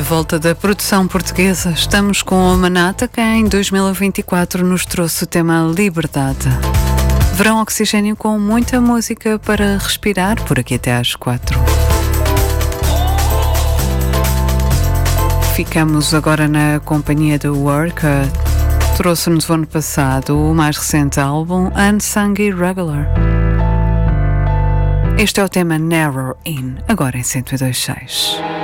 volta da produção portuguesa. Estamos com a Manata, que em 2024 nos trouxe o tema Liberdade. Verão oxigênio com muita música para respirar, por aqui até às 4. Ficamos agora na companhia do Work. Trouxe-nos o ano passado o mais recente álbum, Unsung Irregular. Este é o tema Narrow In, agora em 102.6.